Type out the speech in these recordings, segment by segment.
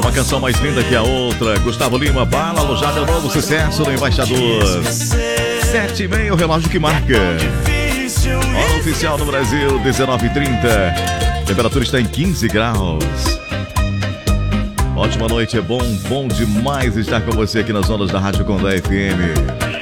Uma canção mais linda que a outra. Gustavo Lima, Bala, alojado é o novo sucesso do Embaixador. 7h30, o relógio que marca. Hora oficial no Brasil, 19h30. Temperatura está em 15 graus. Ótima noite, é bom demais estar com você aqui nas ondas da Rádio Condé FM.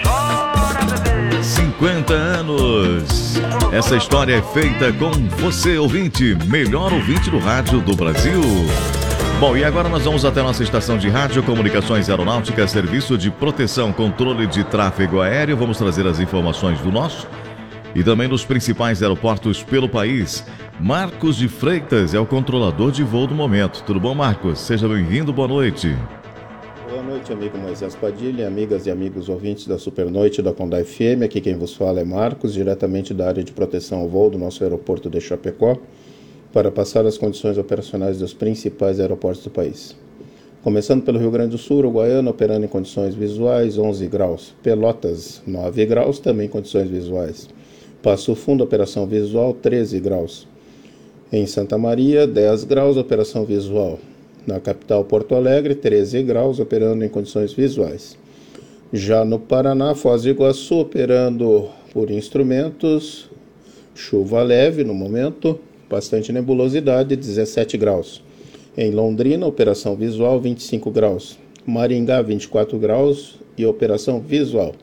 50 anos. Essa história é feita com você, ouvinte, melhor ouvinte do rádio do Brasil. Bom, e agora nós vamos até a nossa estação de rádio, comunicações aeronáuticas, serviço de proteção, controle de tráfego aéreo. Vamos trazer as informações do nosso e também dos principais aeroportos pelo país. Marcos de Freitas é o controlador de voo do momento. Tudo bom, Marcos? Seja bem-vindo, boa noite. Boa noite, amigo Moisés Padilha, amigas e amigos ouvintes da Supernoite da Condé FM. Aqui quem vos fala é Marcos, diretamente da área de proteção ao voo do nosso aeroporto de Chapecó, para passar as condições operacionais dos principais aeroportos do país. Começando pelo Rio Grande do Sul, Uruguaiana operando em condições visuais, 11 graus. Pelotas, 9 graus, também condições visuais. Passo Fundo, operação visual, 13 graus. Em Santa Maria, 10 graus, operação visual. Na capital, Porto Alegre, 13 graus, operando em condições visuais. Já no Paraná, Foz do Iguaçu, operando por instrumentos, chuva leve no momento, bastante nebulosidade, 17 graus. Em Londrina, operação visual, 25 graus. Maringá, 24 graus e operação visual.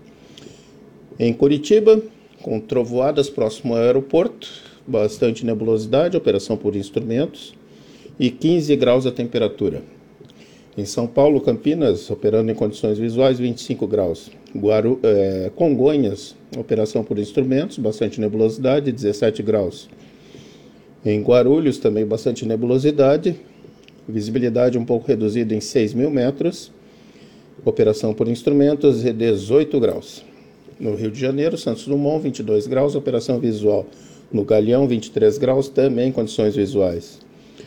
Em Curitiba, com trovoadas próximo ao aeroporto, bastante nebulosidade, operação por instrumentos e 15 graus a temperatura. Em São Paulo, Campinas, operando em condições visuais, 25 graus. Congonhas, operação por instrumentos, bastante nebulosidade, 17 graus. Em Guarulhos, também bastante nebulosidade, visibilidade um pouco reduzida em 6.000 metros, operação por instrumentos e 18 graus. No Rio de Janeiro, Santos Dumont, 22 graus, operação visual. No Galeão, 23 graus, também condições visuais.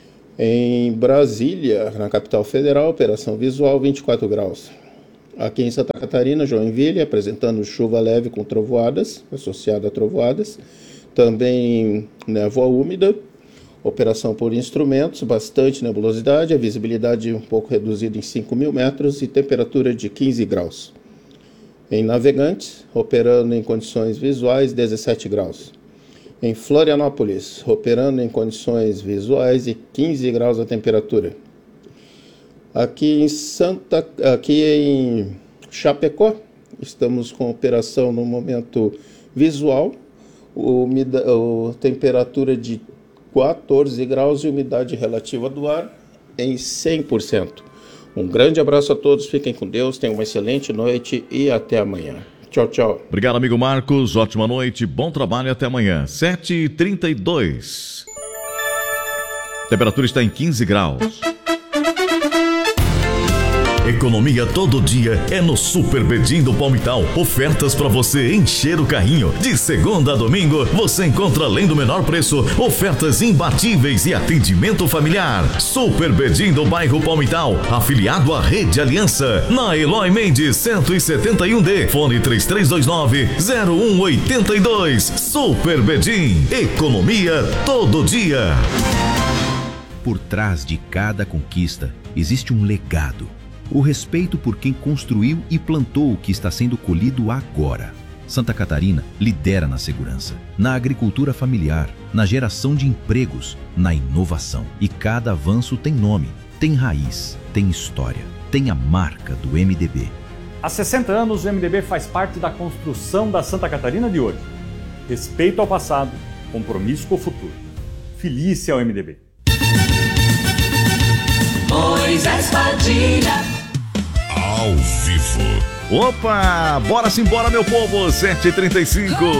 Em Brasília, na capital federal, operação visual, 24 graus. Aqui em Santa Catarina, Joinville, apresentando chuva leve com trovoadas, associada a trovoadas. Também névoa úmida, operação por instrumentos, bastante nebulosidade, a visibilidade um pouco reduzida em 5.000 metros e temperatura de 15 graus. Em Navegantes, operando em condições visuais, 17 graus. Em Florianópolis, operando em condições visuais e 15 graus a temperatura. Aqui em Chapecó, estamos com operação no momento visual, temperatura de 14 graus e umidade relativa do ar em 100%. Um grande abraço a todos, fiquem com Deus, tenham uma excelente noite e até amanhã. Tchau, tchau. Obrigado, amigo Marcos. Ótima noite, bom trabalho até amanhã. 7h32. Temperatura está em 15 graus. Economia todo dia é no Super Bedim do Palmital. Ofertas para você encher o carrinho. De segunda a domingo, você encontra, além do menor preço, ofertas imbatíveis e atendimento familiar. Super Bedim do bairro Palmital, afiliado à Rede Aliança. Na Eloy Mendes 171D, fone 3329-0182. Super Bedim, economia todo dia. Por trás de cada conquista existe um legado. O respeito por quem construiu e plantou o que está sendo colhido agora. Santa Catarina lidera na segurança, na agricultura familiar, na geração de empregos, na inovação. E cada avanço tem nome, tem raiz, tem história, tem a marca do MDB. Há 60 anos, o MDB faz parte da construção da Santa Catarina de hoje. Respeito ao passado, compromisso com o futuro. Filie-se ao MDB. Moisés Padilha. Ao vivo. Opa, bora simbora, meu povo, 7h35.